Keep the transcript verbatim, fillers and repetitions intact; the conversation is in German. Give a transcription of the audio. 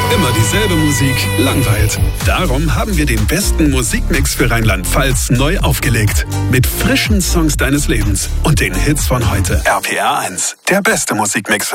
Immer dieselbe Musik langweilt. Darum haben wir den besten Musikmix für Rheinland-Pfalz neu aufgelegt. Mit frischen Songs deines Lebens und den Hits von heute. R P R eins, der beste Musikmix.